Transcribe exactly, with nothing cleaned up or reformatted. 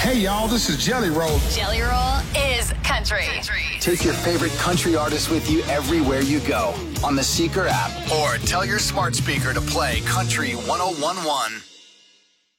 Hey, y'all, this is Jelly Roll. Jelly Roll is country. Take your favorite country artist with you everywhere you go on the Seeker app or tell your smart speaker to play Country one oh one one.